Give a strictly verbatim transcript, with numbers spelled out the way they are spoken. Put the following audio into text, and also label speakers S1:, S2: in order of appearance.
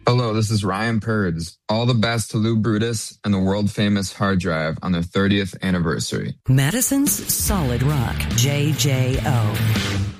S1: Hello, this is Ryan Purds. All the best to Lou Brutus and the world-famous hard drive on their thirtieth anniversary.
S2: Madison's Solid Rock, J J O.